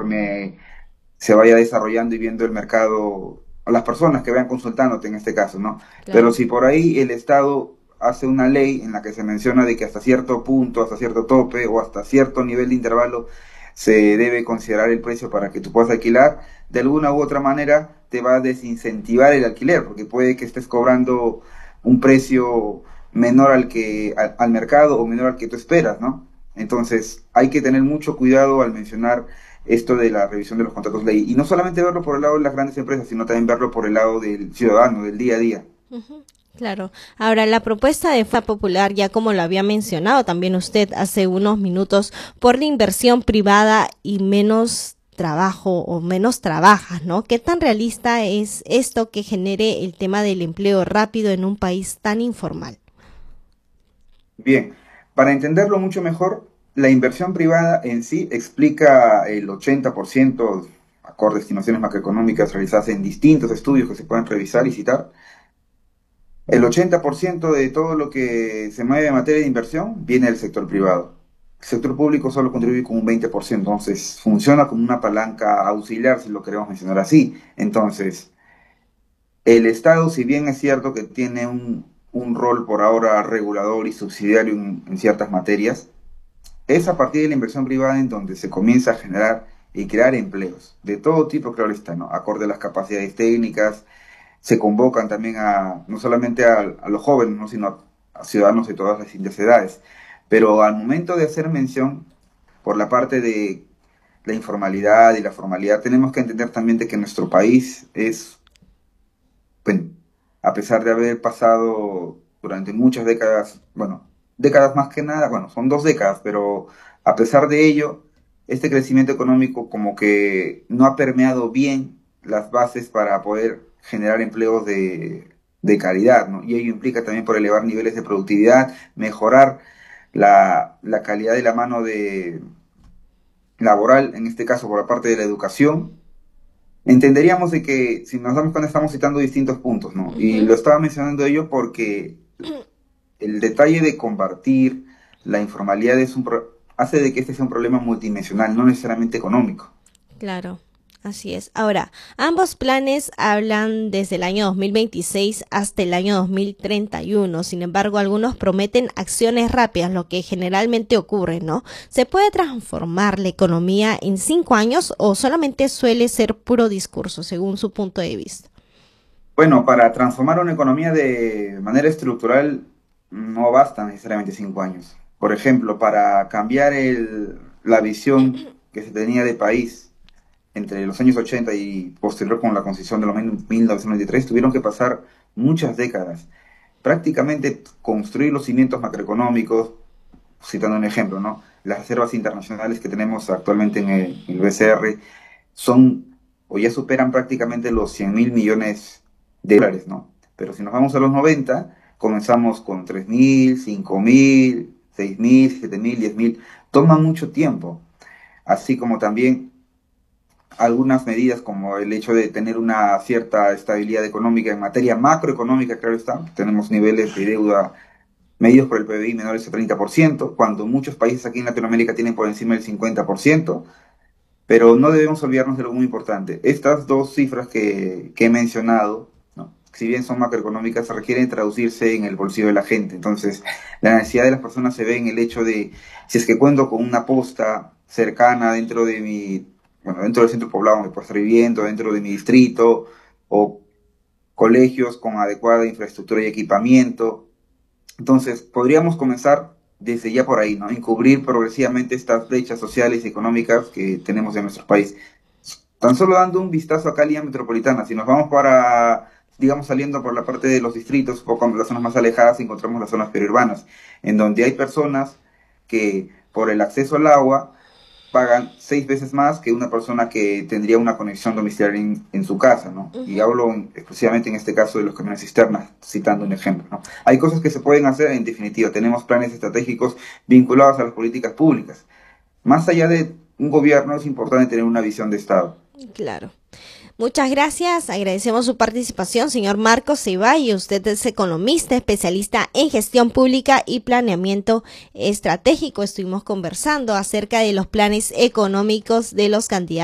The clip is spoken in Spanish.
conforme se vaya desarrollando y viendo el mercado, a las personas que vayan consultándote en este caso, ¿no? Pero Claro. si por ahí el Estado hace una ley en la que se menciona de que hasta cierto punto, hasta cierto tope o hasta cierto nivel de intervalo se debe considerar el precio para que tú puedas alquilar, de alguna u otra manera te va a desincentivar el alquiler, porque puede que estés cobrando un precio menor al mercado o menor al que tú esperas, ¿no? Entonces hay que tener mucho cuidado al mencionar esto de la revisión de los contratos ley. Y no solamente verlo por el lado de las grandes empresas, sino también verlo por el lado del ciudadano, del día a día. Ujú, claro. Ahora, la propuesta de Fuerza Popular, ya como lo había mencionado también usted hace unos minutos, por la inversión privada y menos trabajo o menos trabajas, ¿no? ¿Qué tan realista es esto que genere el tema del empleo rápido en un país tan informal? Bien, para entenderlo mucho mejor, la inversión privada en sí explica el 80%, acorde a estimaciones macroeconómicas realizadas en distintos estudios que se pueden revisar y citar. El 80% de todo lo que se mueve en materia de inversión viene del sector privado. El sector público solo contribuye con un 20%, entonces funciona como una palanca auxiliar, si lo queremos mencionar así. Entonces, el Estado, si bien es cierto que tiene un rol por ahora regulador y subsidiario en ciertas materias, es a partir de la inversión privada en donde se comienza a generar y crear empleos de todo tipo, claro está, ¿no? Acorde a las capacidades técnicas, se convocan también no solamente a los jóvenes, ¿no? Sino a ciudadanos de todas las distintas edades. Pero al momento de hacer mención por la parte de la informalidad y la formalidad, tenemos que entender también de que nuestro país es, bueno, a pesar de haber pasado durante muchas décadas, bueno, décadas más que nada, bueno, son 2 décadas, pero a pesar de ello, este crecimiento económico como que no ha permeado bien las bases para poder generar empleos de calidad, ¿no? Y ello implica también por elevar niveles de productividad, mejorar la calidad de la mano laboral, en este caso por la parte de la educación. Entenderíamos de que si nos damos cuenta estamos citando distintos puntos, ¿no? Y Ujú. lo estaba mencionando ello porque el detalle de combatir la informalidad hace de que este sea un problema multidimensional, no necesariamente económico. Claro, así es. Ahora, ambos planes hablan desde el año 2026 hasta el año 2031. Sin embargo, algunos prometen acciones rápidas, lo que generalmente ocurre, ¿no? ¿Se puede transformar la economía en 5 años o solamente suele ser puro discurso, según su punto de vista? Bueno, para transformar una economía de manera estructural no bastan necesariamente 5 años. Por ejemplo, para cambiar la visión que se tenía de país entre los años 80 y posterior con la Constitución de los 1993, tuvieron que pasar muchas décadas. Prácticamente construir los cimientos macroeconómicos, citando un ejemplo, ¿no? Las reservas internacionales que tenemos actualmente en el BCR son o ya superan prácticamente los 100.000 millones de dólares, ¿no? Pero si nos vamos a los 90, comenzamos con 3.000, 5.000, 6.000, 7.000, 10.000. Toma mucho tiempo, así como también algunas medidas como el hecho de tener una cierta estabilidad económica en materia macroeconómica, claro está, tenemos niveles de deuda medios por el PBI menores al 30%, cuando muchos países aquí en Latinoamérica tienen por encima del 50%, pero no debemos olvidarnos de algo muy importante. Estas dos cifras que he mencionado, ¿no? Si bien son macroeconómicas, requieren traducirse en el bolsillo de la gente. Entonces, la necesidad de las personas se ve en el hecho de, si es que cuento con una posta cercana dentro de bueno, dentro del centro poblado donde puedo estar viviendo, dentro de mi distrito, o colegios con adecuada infraestructura y equipamiento, entonces, podríamos comenzar desde ya por ahí, ¿no? Encubrir progresivamente estas brechas sociales y económicas que tenemos en nuestro país. Tan solo dando un vistazo acá a Línea Metropolitana, si nos vamos para, digamos, saliendo por la parte de los distritos, un poco las zonas más alejadas, encontramos las zonas periurbanas, en donde hay personas que por el acceso al agua pagan 6 veces más que una persona que tendría una conexión domiciliaria en su casa, ¿no? Y Ujú. hablo exclusivamente en este caso de los camiones cisternas, citando un ejemplo, ¿no? Hay cosas que se pueden hacer, en definitiva, tenemos planes estratégicos vinculados a las políticas públicas. Más allá de un gobierno, es importante tener una visión de Estado. Claro. Muchas gracias. Agradecemos su participación, señor Marcos Ceballos. Usted es economista, especialista en gestión pública y planeamiento estratégico. Estuvimos conversando acerca de los planes económicos de los candidatos